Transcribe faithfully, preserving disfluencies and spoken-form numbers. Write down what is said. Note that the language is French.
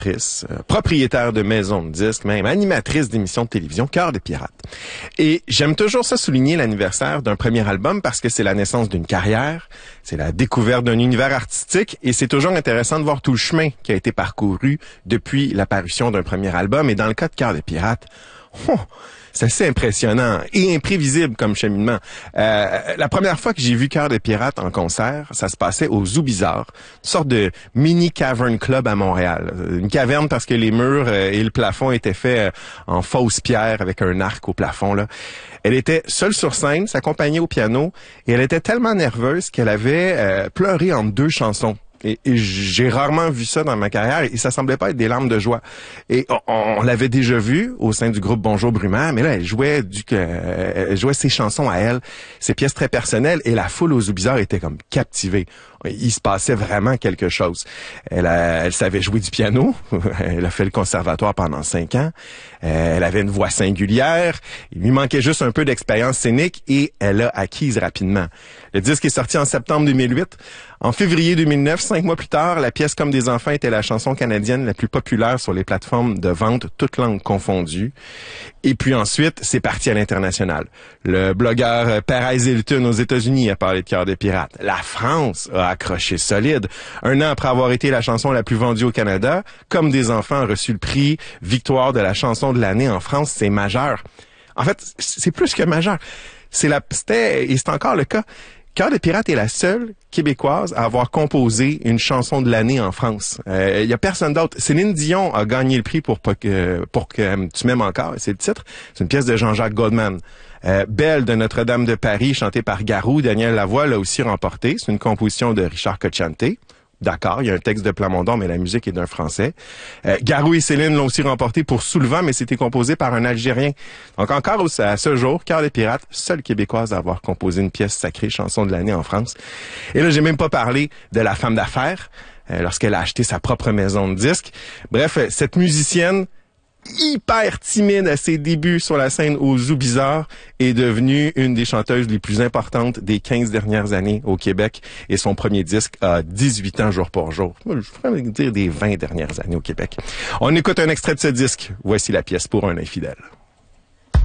euh, propriétaire de maison de disques, même animatrice d'émissions de télévision, Cœur de pirate. Et j'aime toujours ça souligner l'anniversaire d'un premier album parce que c'est la naissance d'une carrière, c'est la découverte d'un univers artistique et c'est toujours intéressant de voir tout le chemin qui a été parcouru depuis l'apparition d'un premier album. Et dans le cas de Cœur de pirate, oh, c'est assez impressionnant et imprévisible comme cheminement. Euh, la première fois que j'ai vu Cœur de pirate en concert, ça se passait au Zoo Bizarre, une sorte de mini cavern club à Montréal. Une caverne parce que les murs et le plafond étaient faits en fausse pierre avec un arc au plafond, là. Elle était seule sur scène, s'accompagnait au piano et elle était tellement nerveuse qu'elle avait euh, pleuré en deux chansons. Et, et j'ai rarement vu ça dans ma carrière et ça semblait pas être des larmes de joie. Et on, on l'avait déjà vu au sein du groupe Bonjour Brumaire, mais là, elle jouait du, euh, elle jouait ses chansons à elle, ses pièces très personnelles et la foule au Zoo Bizarre était comme captivée. Il se passait vraiment quelque chose. Elle, a, elle savait jouer du piano. Elle a fait le conservatoire pendant cinq ans. Euh, elle avait une voix singulière. Il lui manquait juste un peu d'expérience scénique et elle a acquise rapidement. Le disque est sorti en septembre deux mille huit. En février deux mille neuf, cinq mois plus tard, la pièce Comme des enfants était la chanson canadienne la plus populaire sur les plateformes de vente, toutes langues confondues. Et puis ensuite, c'est parti à l'international. Le blogueur Perez Hilton aux États-Unis a parlé de Cœur de pirate. La France a accroché solide. Un an après avoir été la chanson la plus vendue au Canada, Comme des enfants a reçu le prix Victoire de la chanson de l'année en France. C'est majeur. En fait, c'est plus que majeur. C'est la, c'était, et c'est encore le cas. Cœur de pirate est la seule québécoise à avoir composé une chanson de l'année en France. Il euh, y a personne d'autre. Céline Dion a gagné le prix pour euh, pour que euh, tu m'aimes encore. C'est le titre. C'est une pièce de Jean-Jacques Goldman. Euh, Belle de Notre-Dame de Paris, chantée par Garou, Daniel Lavoie l'a aussi remporté. C'est une composition de Richard Cocciante. D'accord, il y a un texte de Plamondon, mais la musique est d'un Français. Euh, Garou et Céline l'ont aussi remporté pour Soulevant, mais c'était composé par un Algérien. Donc encore à ce jour, Cœur de pirate, seule Québécoise à avoir composé une pièce sacrée, chanson de l'année en France. Et là, j'ai même pas parlé de la femme d'affaires, euh, lorsqu'elle a acheté sa propre maison de disques. Bref, cette musicienne hyper timide à ses débuts sur la scène au Zoo Bizarre est devenue une des chanteuses les plus importantes des quinze dernières années au Québec et son premier disque a dix-huit ans jour pour jour. Je pourrais dire des vingt dernières années au Québec. On écoute un extrait de ce disque. Voici la pièce Pour un infidèle.